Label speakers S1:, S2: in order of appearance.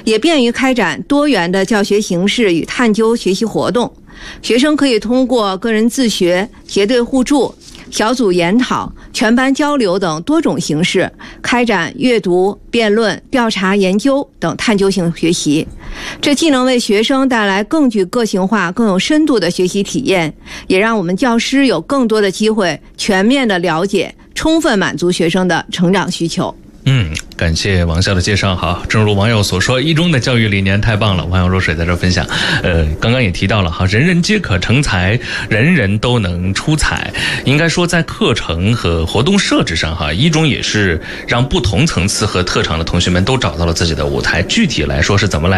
S1: 也便于开展多元的教学形式与探究学习活动。学生可以通过个人自学、结对互助、小组研讨、全班交流等多种形式，开展阅读、辩论、调查研究等探究性学习。这既能为学生带来更具个性化、更有深度的学习体验，也让我们教师有更多的机会全面的了解、充分满足学生的成长需求。
S2: 感谢王校的介绍。好，正如网友所说，一中的教育理念太棒了。网友若水在这分享，刚刚也提到了哈，人人皆可成才，人人都能出彩。应该说，在课程和活动设置上哈，一中也是让不同层次和特长的同学们都找到了自己的舞台。具体来说是怎么来